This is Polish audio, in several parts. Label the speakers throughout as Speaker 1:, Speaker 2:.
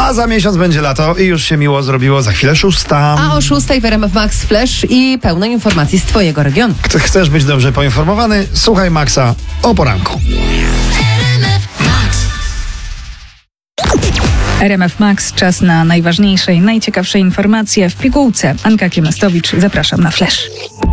Speaker 1: A za miesiąc będzie lato i już się miło zrobiło. Za chwilę 6.
Speaker 2: A o 6 w RMF Max Flash i pełno informacji z twojego regionu.
Speaker 1: Chcesz być dobrze poinformowany? Słuchaj Maxa o poranku.
Speaker 3: RMF Max, czas na najważniejsze i najciekawsze informacje w pigułce. Anka Kiemestowicz, zapraszam na Flash.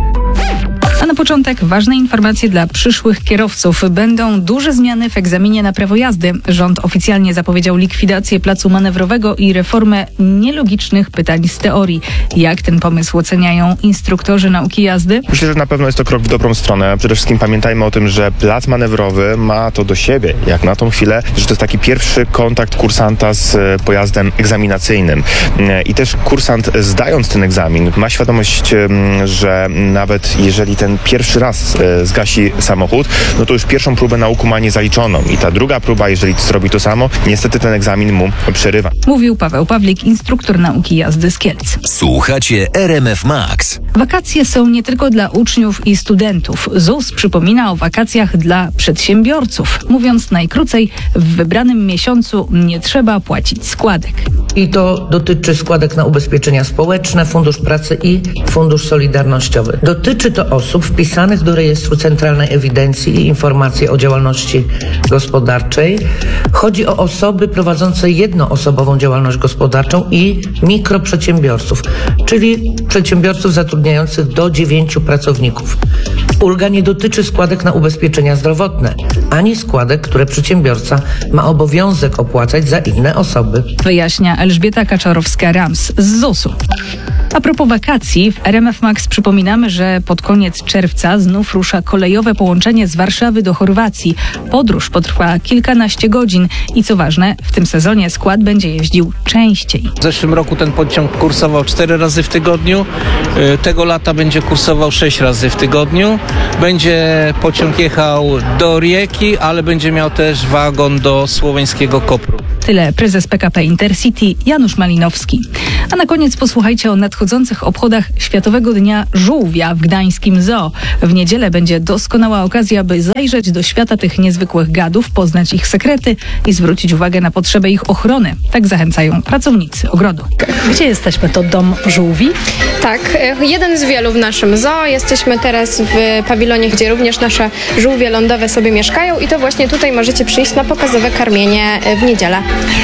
Speaker 3: A na początek ważne informacje dla przyszłych kierowców. Będą duże zmiany w egzaminie na prawo jazdy. Rząd oficjalnie zapowiedział likwidację placu manewrowego i reformę nielogicznych pytań z teorii. Jak ten pomysł oceniają instruktorzy nauki jazdy?
Speaker 4: Myślę, że na pewno jest to krok w dobrą stronę. Przede wszystkim pamiętajmy o tym, że plac manewrowy ma to do siebie, jak na tą chwilę, że to jest taki pierwszy kontakt kursanta z pojazdem egzaminacyjnym. I też kursant, zdając ten egzamin, ma świadomość, że nawet jeżeli ten pierwszy raz zgasi samochód, no to już pierwszą próbę na łuku ma niezaliczoną. I ta druga próba, jeżeli zrobi to samo, niestety ten egzamin mu przerywa.
Speaker 3: Mówił Paweł Pawlik, instruktor nauki jazdy z Kielc.
Speaker 5: Słuchacie RMF Max.
Speaker 3: Wakacje są nie tylko dla uczniów i studentów. ZUS przypomina o wakacjach dla przedsiębiorców. Mówiąc najkrócej, w wybranym miesiącu nie trzeba płacić składek.
Speaker 6: I to dotyczy składek na ubezpieczenia społeczne, Fundusz Pracy i Fundusz Solidarnościowy. Dotyczy to osób wpisanych do Rejestru Centralnej Ewidencji i Informacji o Działalności Gospodarczej. Chodzi o osoby prowadzące jednoosobową działalność gospodarczą i mikroprzedsiębiorców, czyli przedsiębiorców zatrudniających do 9 pracowników. Ulga nie dotyczy składek na ubezpieczenia zdrowotne, ani składek, które przedsiębiorca ma obowiązek opłacać za inne osoby.
Speaker 3: Wyjaśnia Elżbieta Kaczorowska-Rams z ZUS-u. A propos wakacji, w RMF Max przypominamy, że pod koniec czerwca znów rusza kolejowe połączenie z Warszawy do Chorwacji. Podróż potrwa kilkanaście godzin i co ważne, w tym sezonie skład będzie jeździł częściej.
Speaker 7: W zeszłym roku ten pociąg kursował 4 razy w tygodniu, tego lata będzie kursował 6 razy w tygodniu. Będzie pociąg jechał do Rijeki, ale będzie miał też wagon do słoweńskiego Kopru.
Speaker 3: Tyle prezes PKP Intercity Janusz Malinowski. A na koniec posłuchajcie o nadchodzących obchodach Światowego Dnia Żółwia w gdańskim zoo. W niedzielę będzie doskonała okazja, by zajrzeć do świata tych niezwykłych gadów, poznać ich sekrety i zwrócić uwagę na potrzebę ich ochrony. Tak zachęcają pracownicy ogrodu. Gdzie jesteśmy? To dom żółwi?
Speaker 8: Tak, jeden z wielu w naszym zoo. Jesteśmy teraz w pawilonie, gdzie również nasze żółwie lądowe sobie mieszkają i to właśnie tutaj możecie przyjść na pokazowe karmienie w niedzielę.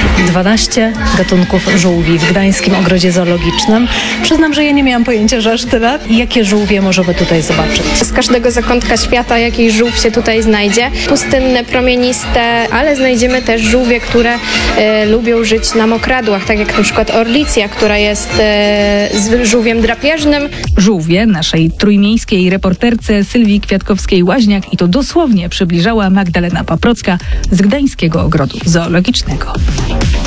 Speaker 9: 12 gatunków żółwi w gdańskim ogrodzie zoologicznym. Przyznam, że ja nie miałam pojęcia, że aż tyle. Jakie żółwie możemy tutaj zobaczyć?
Speaker 8: Z każdego zakątka świata jakiś żółw się tutaj znajdzie. Pustynne, promieniste, ale znajdziemy też żółwie, które lubią żyć na mokradłach, tak jak na przykład orlicja, która jest z żółwiem drapieżnym.
Speaker 3: Żółwie naszej trójmiejskiej reporterce Sylwii Kwiatkowskiej-Łaźniak i to dosłownie przybliżała Magdalena Paprocka z gdańskiego ogrodu zoologicznego.